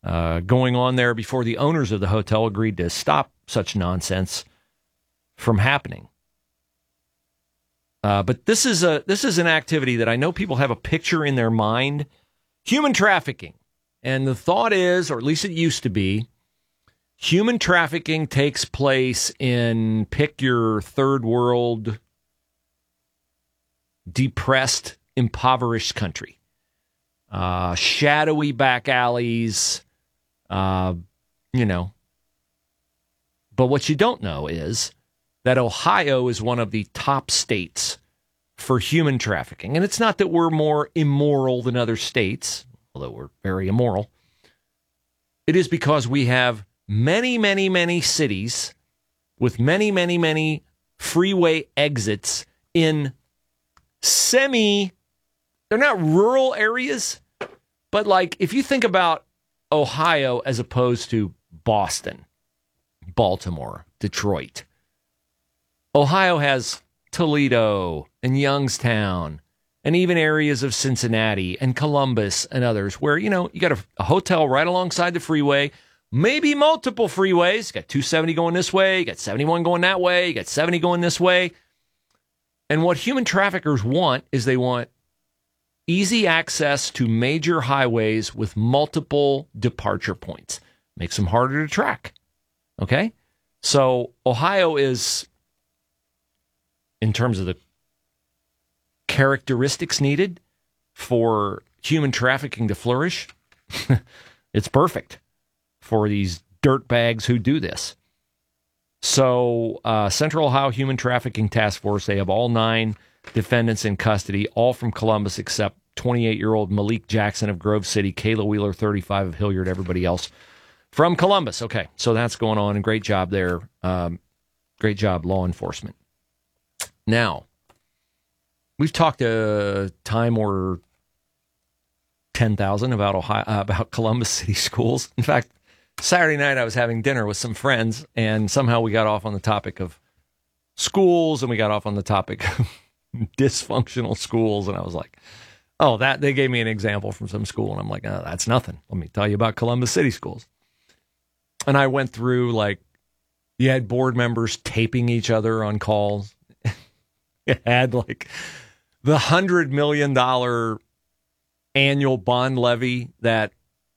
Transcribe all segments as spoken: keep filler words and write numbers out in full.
uh, going on there before the owners of the hotel agreed to stop such nonsense from happening. Uh, but this is a this is an activity that I know people have a picture in their mind. Human trafficking. And the thought is, or at least it used to be, human trafficking takes place in, pick your third world, depressed, impoverished country. Uh, shadowy back alleys, uh, you know. But what you don't know is that Ohio is one of the top states for human trafficking. And it's not that we're more immoral than other states, although we're very immoral. It is because we have many, many, many cities with many, many, many freeway exits in semi, they're not rural areas, but like if you think about Ohio as opposed to Boston, Baltimore, Detroit, Ohio has Toledo and Youngstown and even areas of Cincinnati and Columbus and others where, you know, you got a, a hotel right alongside the freeway, maybe multiple freeways. You got two seventy going this way, you got seventy-one going that way, you got seventy going this way. And what human traffickers want is they want easy access to major highways with multiple departure points. Makes them harder to track. Okay? So Ohio is, in terms of the characteristics needed for human trafficking to flourish, it's perfect for these dirtbags who do this. So uh, Central Ohio Human Trafficking Task Force, they have all nine defendants in custody, all from Columbus except twenty-eight-year-old Malik Jackson of Grove City, Kayla Wheeler, thirty-five, of Hilliard, everybody else from Columbus. Okay, so that's going on, and great job there. Um, great job, law enforcement. Now, we've talked a time or ten thousand about Ohio, uh, about Columbus City Schools. In fact, Saturday night I was having dinner with some friends, and somehow we got off on the topic of schools, and we got off on the topic of dysfunctional schools, and I was like, oh, that they gave me an example from some school, and I'm like, oh, that's nothing. Let me tell you about Columbus City Schools. And I went through, like, you had board members taping each other on calls. It had, like, the one hundred million dollars annual bond levy that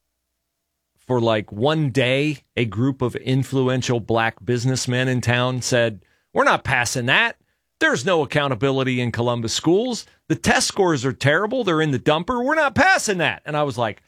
for, like, one day, a group of influential black businessmen in town said, we're not passing that. There's no accountability in Columbus schools. The test scores are terrible. They're in the dumper. We're not passing that. And I was like,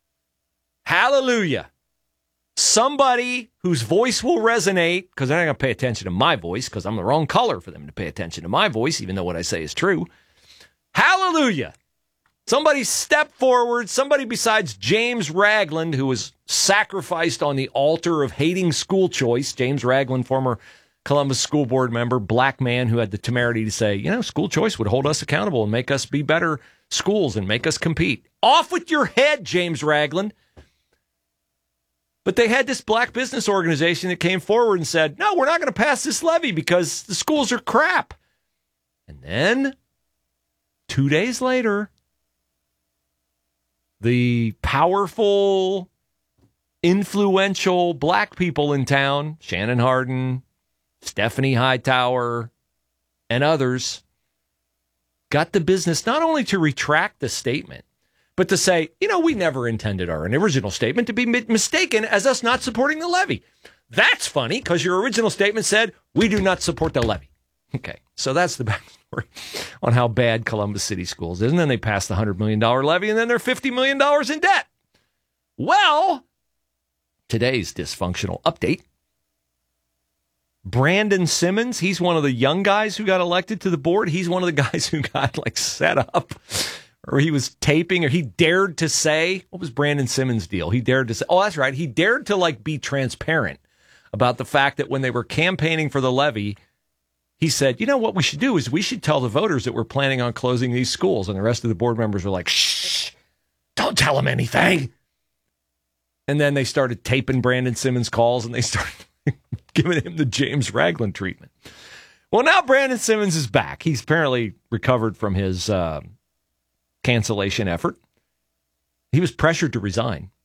hallelujah. Somebody whose voice will resonate, because they're not going to pay attention to my voice, because I'm the wrong color for them to pay attention to my voice, even though what I say is true. Hallelujah. Somebody step forward. Somebody besides James Ragland, who was sacrificed on the altar of hating school choice. James Ragland, former Columbus School Board member, black man who had the temerity to say, you know, school choice would hold us accountable and make us be better schools and make us compete. Off with your head, James Ragland. But they had this black business organization that came forward and said, no, we're not going to pass this levy because the schools are crap. And then two days later, the powerful, influential black people in town, Shannon Hardin, Stephanie Hightower, and others, got the business not only to retract the statement, but to say, you know, we never intended our original statement to be mistaken as us not supporting the levy. That's funny, because your original statement said, we do not support the levy. Okay, so that's the backstory on how bad Columbus City Schools is. And then they passed the one hundred million dollars levy, and then they're fifty million dollars in debt. Well, today's dysfunctional update. Brandon Simmons, he's one of the young guys who got elected to the board. He's one of the guys who got, like, set up, or he was taping, or he dared to say, what was Brandon Simmons' deal? He dared to say, oh, that's right. He dared to, like, be transparent about the fact that when they were campaigning for the levy, he said, you know what we should do is we should tell the voters that we're planning on closing these schools. And the rest of the board members were like, shh, don't tell them anything. And then they started taping Brandon Simmons' calls, and they started giving him the James Ragland treatment. Well, now Brandon Simmons is back. He's apparently recovered from his uh, cancellation effort. He was pressured to resign.